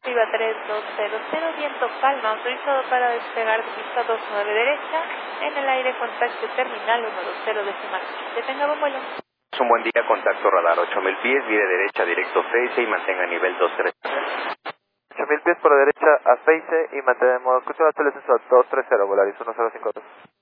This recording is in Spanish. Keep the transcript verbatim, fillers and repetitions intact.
Viva tres dos cero cero, viento calma, autorizado para despegar de pista dos nueve derecha, en el aire contacto terminal uno dos cero decimal. Detenga buen vuelo. Un buen día, contacto radar ocho mil pies, vire derecha directo seis y mantenga nivel dos tres. ocho mil pies por la derecha a Face y mantenemos, escucha la telesensor dos tres cero, Volaris uno cero cinco dos.